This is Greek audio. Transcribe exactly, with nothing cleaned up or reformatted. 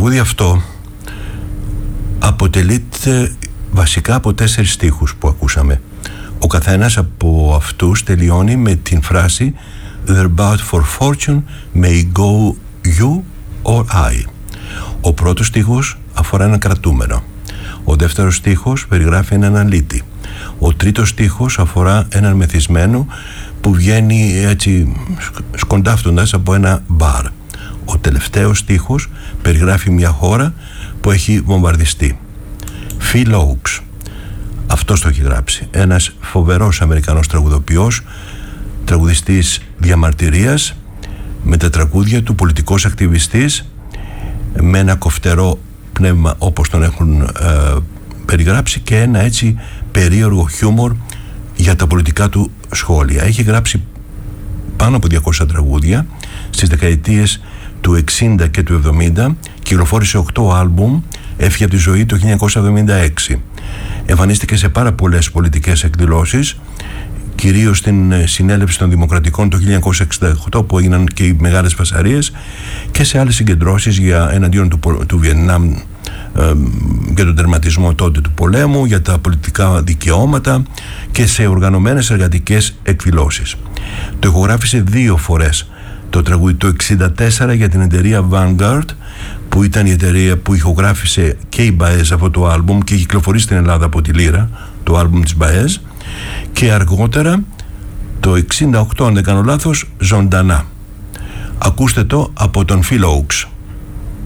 τραγούδι αυτό αποτελείται βασικά από τέσσερις στίχους που ακούσαμε. Ο καθένας από αυτούς τελειώνει με την φράση "The bout for fortune may go you or I". Ο πρώτος στίχος αφορά έναν κρατούμενο. Ο δεύτερος στίχος περιγράφει έναν αλήτη. Ο τρίτος στίχος αφορά έναν μεθυσμένο που βγαίνει έτσι σκοντάφτοντας από ένα μπαρ. Ο τελευταίος στίχος περιγράφει μια χώρα που έχει βομβαρδιστεί. Phil Ochs, αυτός το έχει γράψει, ένας φοβερός Αμερικανός τραγουδοποιός, τραγουδιστής διαμαρτυρίας, με τα τραγούδια του πολιτικός ακτιβιστής, με ένα κοφτερό πνεύμα όπως τον έχουν ε, περιγράψει, και ένα έτσι περίεργο χιούμορ για τα πολιτικά του σχόλια. Έχει γράψει πάνω από διακόσια τραγούδια στις δεκαετίες του εξήντα και του εβδομήντα, κυκλοφόρησε οκτώ άλμπουμ, έφυγε από τη ζωή το χίλια εννιακόσια εβδομήντα έξι. Εμφανίστηκε σε πάρα πολλές πολιτικές εκδηλώσεις, κυρίως στην συνέλευση των Δημοκρατικών το χίλια εννιακόσια εξήντα οκτώ, που έγιναν και οι μεγάλες φασαρίες, και σε άλλες συγκεντρώσεις για εναντίον του, του Βιετνάμ, ε, για τον τερματισμό τότε του πολέμου, για τα πολιτικά δικαιώματα, και σε οργανωμένες εργατικές εκδηλώσεις. Το ηχογράφησε δύο φορές το τραγούδι το εξήντα τέσσερα για την εταιρεία Vanguard, που ήταν η εταιρεία που ηχογράφησε και η Baez αυτό το άλμπουμ και κυκλοφορεί στην Ελλάδα από τη Λύρα, το άλμπουμ της Baez, και αργότερα το εξήντα οκτώ, αν δεν κάνω λάθος, ζωντανά. Ακούστε το από τον Phil Ochs.